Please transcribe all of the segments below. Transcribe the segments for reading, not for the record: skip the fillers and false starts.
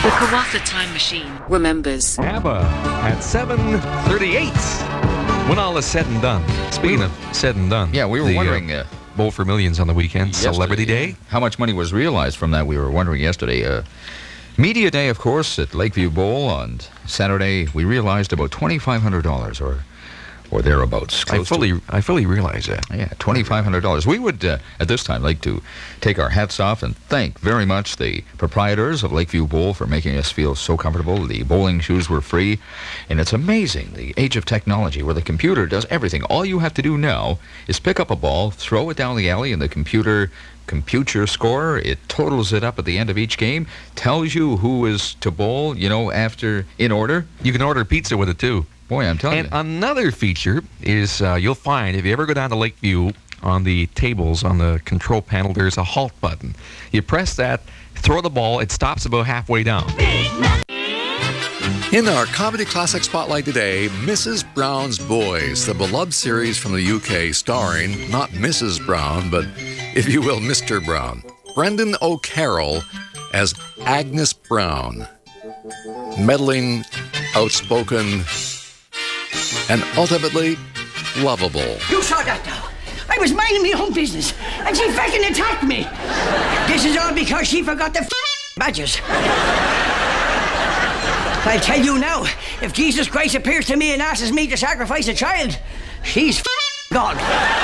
The Kawatha Time Machine remembers. ABBA at 7:38. When all is said and done. Speaking of said and done. Yeah, we were wondering... Bowl for Millions on the weekend. Yesterday, Celebrity Day. How much money was realized from that? We were wondering yesterday. Media Day, of course, at Lakeview Bowl on Saturday. We realized about $2,500 or thereabouts. I fully realize that. Yeah, $2,500. We would, at this time, like to take our hats off and thank very much the proprietors of Lakeview Bowl for making us feel so comfortable. The bowling shoes were free, and it's amazing, the age of technology, where the computer does everything. All you have to do now is pick up a ball, throw it down the alley, and the computer computes your score. It totals it up at the end of each game, tells you who is to bowl, after, in order. You can order pizza with it, too. Boy, I'm telling you. And another feature is you'll find, if you ever go down to Lakeview, on the tables, on the control panel, there's a halt button. You press that, throw the ball, it stops about halfway down. In our Comedy Classic Spotlight today, Mrs. Brown's Boys, the beloved series from the UK starring not Mrs. Brown, but, if you will, Mr. Brown. Brendan O'Carroll as Agnes Brown. Meddling, outspoken, and ultimately lovable. You saw that now. I was minding my own business, and she fucking attacked me. This is all because she forgot the badges. I'll tell you now, if Jesus Christ appears to me and asks me to sacrifice a child, she's gone.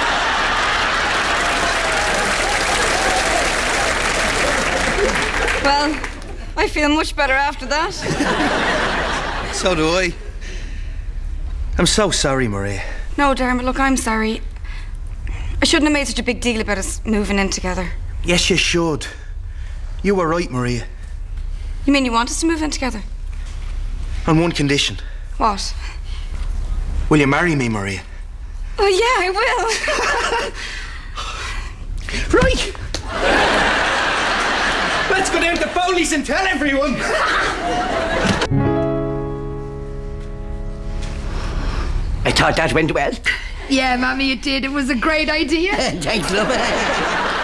Well, I feel much better after that. So do I. I'm so sorry, Maria. No, Dermot, look, I'm sorry. I shouldn't have made such a big deal about us moving in together. Yes, you should. You were right, Maria. You mean you want us to move in together? On one condition. What? Will you marry me, Maria? Oh, yeah, I will. Right! Let's go down to Foley's and tell everyone! I thought that went well. Yeah, Mammy, it did. It was a great idea. Thanks, love.